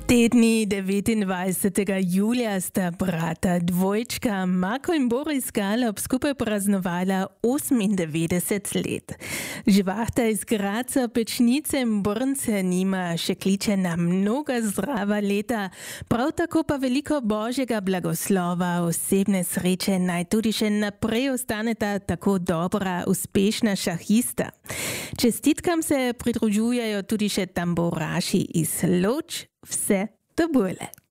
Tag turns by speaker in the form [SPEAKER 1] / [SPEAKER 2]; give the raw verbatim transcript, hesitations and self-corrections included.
[SPEAKER 1] Te dni devetindvajsetega julija sta brata dvojčka Marko in Boris Galob skupaj praznovala osemindevetdeset let. Živahta iz Graca, Pečnice in Brnce njima še kliče na mnoga zdrava leta, prav tako pa veliko božjega blagoslova, osebne sreče, naj tudi še naprej ostaneta tako dobra, uspešna šahista. Čestitkam se pridružujejo tudi še tamboraši iz Loč. Vse to bolje.